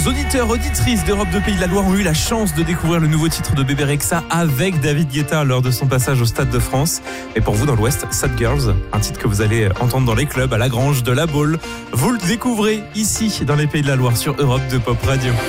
Auditeurs, auditrices d'Europe de Pays de la Loire ont eu la chance de découvrir le nouveau titre de Bébé Rexha avec David Guetta lors de son passage au Stade de France. Et pour vous dans l'Ouest, Sad Girls, un titre que vous allez entendre dans les clubs, à la Grange, de la Baule. Vous le découvrez ici dans les Pays de la Loire sur Europe de Pop Radio.